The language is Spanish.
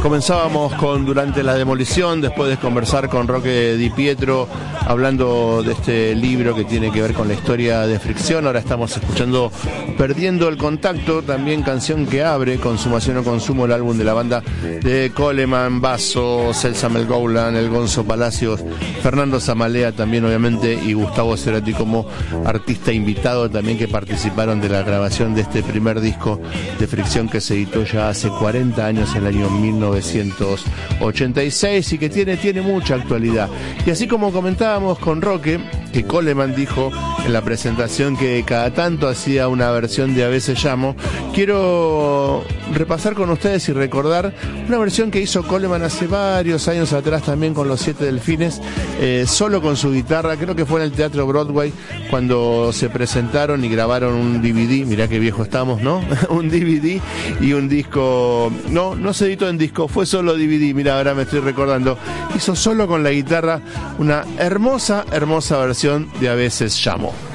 Comenzábamos con Durante la Demolición, después de conversar con Roque Di Pietro, hablando de este libro que tiene que ver con la historia de Fricción. Ahora estamos escuchando Perdiendo el Contacto, también canción que abre Consumación o Consumo, el álbum de la banda de Coleman, Basso, Celsa Melgoulan, el Gonzo Palacios, Fernando Zamalea también obviamente, y Gustavo Cerati como artista invitado también, que participaron de la grabación de este primer disco de Fricción que se editó ya hace 40 años, en el año 1986, y que tiene mucha actualidad. Y así como comentábamos con Roque, que Coleman dijo en la presentación que cada tanto hacía una versión de A veces llamo, quiero repasar con ustedes y recordar una versión que hizo Coleman hace varios años atrás también con los Siete Delfines, solo con su guitarra. Creo que fue en el Teatro Broadway cuando se presentaron y grabaron un DVD. Mirá qué viejo estamos, ¿no? Un DVD y un disco. No se editó en disco, fue solo DVD. Mirá, ahora me estoy recordando. Hizo solo con la guitarra una hermosa versión de A veces llamo.